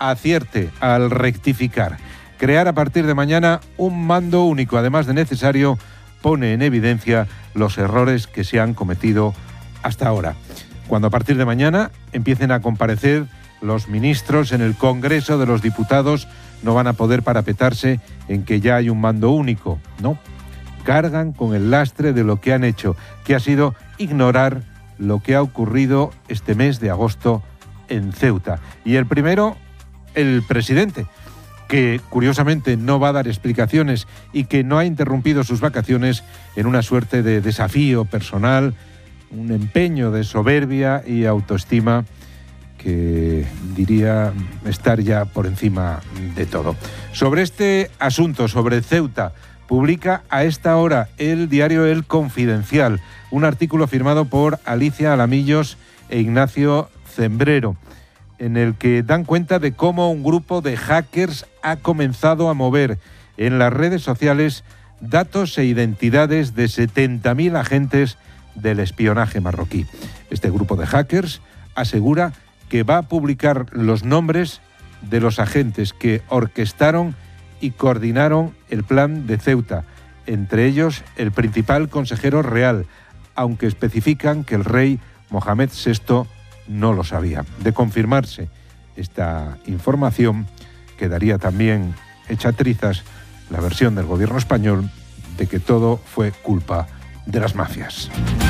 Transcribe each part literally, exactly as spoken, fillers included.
acierte al rectificar. Crear a partir de mañana un mando único, además de necesario, pone en evidencia los errores que se han cometido hasta ahora. Cuando a partir de mañana empiecen a comparecer los ministros en el Congreso de los Diputados, no van a poder parapetarse en que ya hay un mando único, no. Cargan con el lastre de lo que han hecho, que ha sido ignorar lo que ha ocurrido este mes de agosto en Ceuta. Y el primero, el presidente, que curiosamente no va a dar explicaciones y que no ha interrumpido sus vacaciones en una suerte de desafío personal, un empeño de soberbia y autoestima que diría estar ya por encima de todo. Sobre este asunto, sobre Ceuta, publica a esta hora el diario El Confidencial, un artículo firmado por Alicia Alamillos e Ignacio Zembrero, en el que dan cuenta de cómo un grupo de hackers ha comenzado a mover en las redes sociales datos e identidades de setenta mil agentes del espionaje marroquí. Este grupo de hackers asegura que va a publicar los nombres de los agentes que orquestaron y coordinaron el plan de Ceuta, entre ellos el principal consejero real, aunque especifican que el rey Mohamed sexto no lo sabía. De confirmarse esta información, quedaría también hecha trizas la versión del gobierno español de que todo fue culpa de las mafias.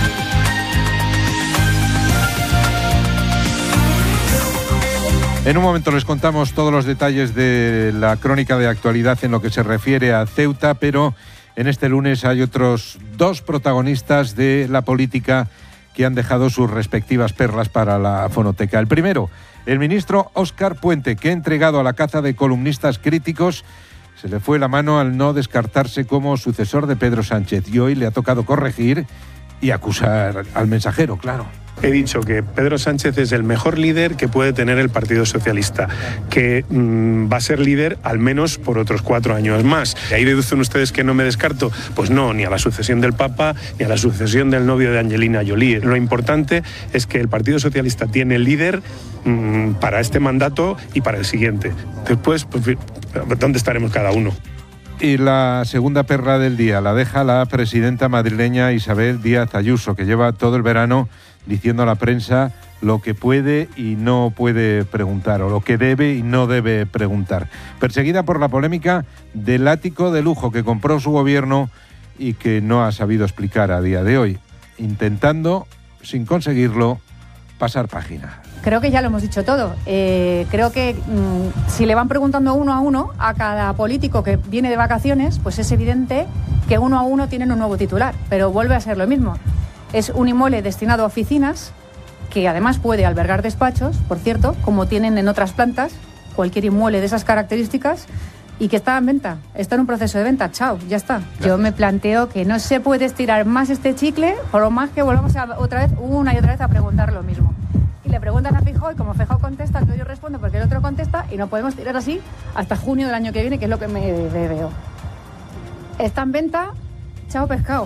En un momento les contamos todos los detalles de la crónica de actualidad en lo que se refiere a Ceuta, pero en este lunes hay otros dos protagonistas de la política que han dejado sus respectivas perlas para la fonoteca. El primero, el ministro Óscar Puente, que ha entregado a la caza de columnistas críticos. Se le fue la mano al no descartarse como sucesor de Pedro Sánchez y hoy le ha tocado corregir y acusar al mensajero, claro. He dicho que Pedro Sánchez es el mejor líder que puede tener el Partido Socialista, que mmm, va a ser líder al menos por otros cuatro años más. ¿Y ahí deducen ustedes que no me descarto? Pues no, ni a la sucesión del Papa, ni a la sucesión del novio de Angelina Jolie. Lo importante es que el Partido Socialista tiene líder mmm, para este mandato y para el siguiente. Después, pues, ¿dónde estaremos cada uno? Y la segunda perla del día la deja la presidenta madrileña Isabel Díaz Ayuso, que lleva todo el verano diciendo a la prensa lo que puede y no puede preguntar, o lo que debe y no debe preguntar. Perseguida por la polémica del ático de lujo que compró su gobierno y que no ha sabido explicar a día de hoy, intentando, sin conseguirlo, pasar página. Creo que ya lo hemos dicho todo. Eh, creo que mmm, si le van preguntando uno a uno a cada político que viene de vacaciones, pues es evidente que uno a uno tienen un nuevo titular, pero vuelve a ser lo mismo. Es un inmueble destinado a oficinas, que además puede albergar despachos, por cierto, como tienen en otras plantas, cualquier inmueble de esas características, y que está en venta, está en un proceso de venta, chao, ya está. Gracias. Yo me planteo que no se puede estirar más este chicle, por lo más que volvamos a, otra vez, una y otra vez a preguntar lo mismo. Y le preguntan a Feijóo, y como Feijóo contesta, entonces yo respondo porque el otro contesta, y no podemos tirar así hasta junio del año que viene, que es lo que me veo. Está en venta, chao pescado.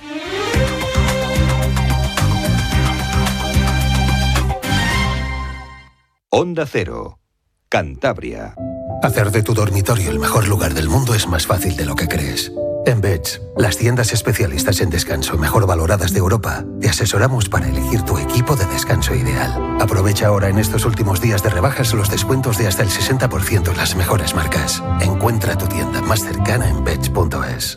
Onda Cero, Cantabria. Hacer de tu dormitorio el mejor lugar del mundo es más fácil de lo que crees. En Beds, las tiendas especialistas en descanso mejor valoradas de Europa, te asesoramos para elegir tu equipo de descanso ideal. Aprovecha ahora en estos últimos días de rebajas los descuentos de hasta el sesenta por ciento en las mejores marcas. Encuentra tu tienda más cercana en beds punto es.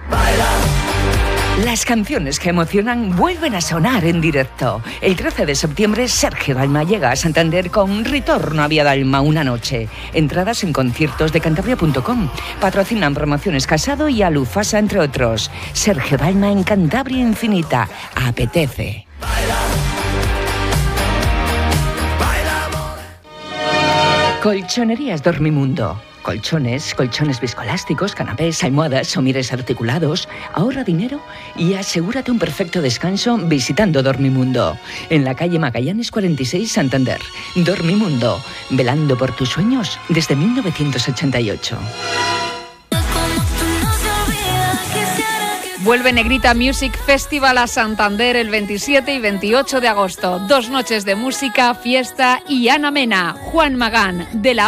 Las canciones que emocionan vuelven a sonar en directo. El trece de septiembre, Sergio Dalma llega a Santander con Ritorno a Vía Dalma una noche. Entradas en conciertos de cantabria punto com. Patrocinan Promociones Casado y Alufasa, entre otros. Sergio Dalma en Cantabria Infinita. Apetece. Colchonerías Dormimundo. Colchones, colchones viscoelásticos, canapés, almohadas, somires articulados. Ahorra dinero y asegúrate un perfecto descanso visitando Dormimundo. En la calle Magallanes cuarenta y seis, Santander. Dormimundo, velando por tus sueños desde mil novecientos ochenta y ocho. Vuelve Negrita Music Festival a Santander el veintisiete y veintiocho de agosto. Dos noches de música, fiesta y Ana Mena, Juan Magán, de la